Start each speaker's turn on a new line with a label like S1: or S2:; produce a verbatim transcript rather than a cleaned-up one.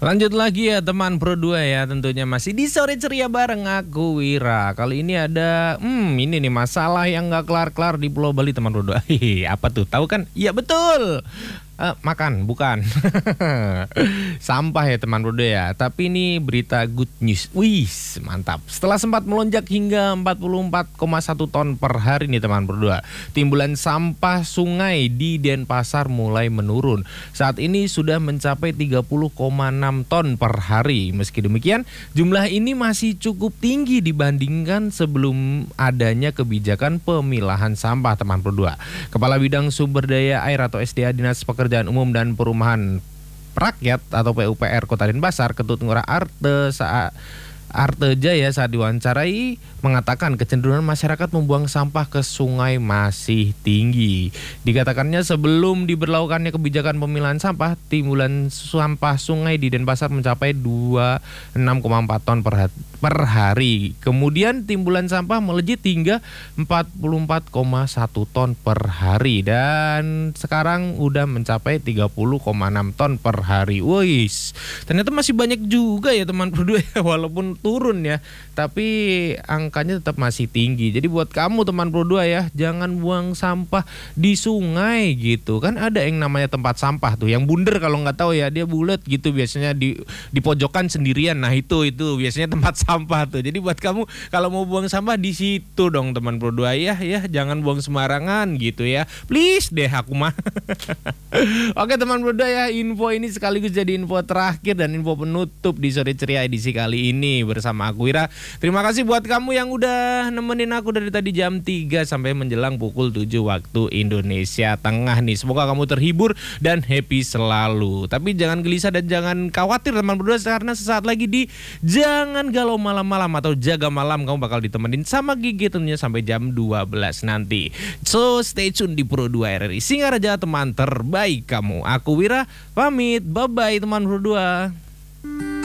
S1: Lanjut lagi ya teman Pro dua ya, tentunya masih di sore ceria bareng aku Wira. Kali ini ada hmm ini nih masalah yang nggak kelar-kelar di Pulau Bali teman Pro dua. Hihi, apa tuh? Tahu kan? Iya betul. Eh, makan bukan. Sampah ya teman Pro dua ya. Tapi ini berita good news. Wih, mantap. Setelah sempat melonjak hingga empat puluh empat koma satu ton per hari nih teman Pro dua, timbulan sampah sungai di Denpasar mulai menurun. Saat ini sudah mencapai tiga puluh koma enam ton per hari. Meski demikian, jumlah ini masih cukup tinggi dibandingkan sebelum adanya kebijakan pemilahan sampah teman Pro dua. Kepala Bidang Sumber Daya Air atau S D A Dinas Pekerjaan Umum dan Perumahan Rakyat atau P U P R Kota Denpasar, Ketut Ngurah Arte saat Arteja ya saat diwawancarai mengatakan kecenderungan masyarakat membuang sampah ke sungai masih tinggi. Dikatakannya sebelum diberlakukannya kebijakan pemilahan sampah, timbulan sampah sungai di Denpasar mencapai dua puluh enam koma empat ton per, per hari. Kemudian timbulan sampah melejit hingga empat puluh empat koma satu ton per hari dan sekarang udah mencapai tiga puluh koma enam ton per hari. Wis, ternyata masih banyak juga ya teman berdua ya, walaupun turun ya, tapi angkanya tetap masih tinggi. Jadi buat kamu teman Pro dua ya, jangan buang sampah di sungai gitu. Kan ada yang namanya tempat sampah tuh, yang bundar kalau nggak tahu ya, dia bulat gitu biasanya di di pojokan sendirian. Nah, itu itu biasanya tempat sampah tuh. Jadi buat kamu kalau mau buang sampah di situ dong teman Pro dua ya, ya jangan buang sembarangan gitu ya. Please deh aku mah. Oke teman Pro dua ya, info ini sekaligus jadi info terakhir dan info penutup di sore ceria edisi kali ini bersama aku Wira. Terima kasih buat kamu yang udah nemenin aku dari tadi jam tiga sampai menjelang pukul tujuh waktu Indonesia Tengah nih. Semoga kamu terhibur dan happy selalu. Tapi jangan gelisah dan jangan khawatir teman berdua, karena sesaat lagi di Jangan Galau Malam-Malam atau Jaga Malam kamu bakal ditemenin sama Gigi tentunya sampai jam dua belas nanti. So stay tune di Pro dua R R I Singaraja, teman terbaik kamu. Aku Wira pamit. Bye bye teman Pro dua.